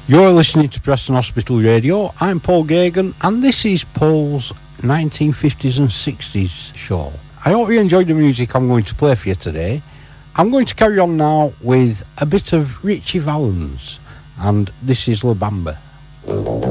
You're listening to Preston Hospital Radio. I'm Paul Gagan, and this is Paul's 1950s and 60s show. I hope you enjoyed the music I'm going to play for you today. I'm going to carry on now with a bit of Ritchie Valens, and this is La Bamba.